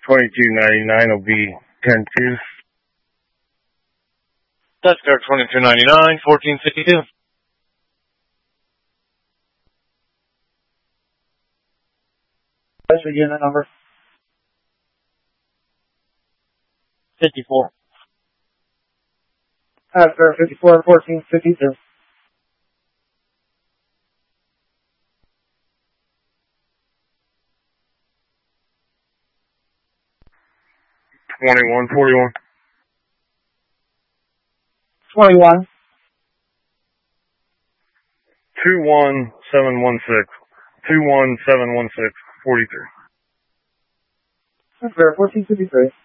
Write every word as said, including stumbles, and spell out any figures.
twenty-two ninety-nine will be ten two. Dutch Guard twenty-two ninety-nine, fourteen fifty-two. Let's begin that number. fifty-four. After fifty-four, fourteen fifty-two. twenty-one forty-one. twenty-one. two one seven one six. two one seven one six, forty-three. That's fair, fourteen fifty-three.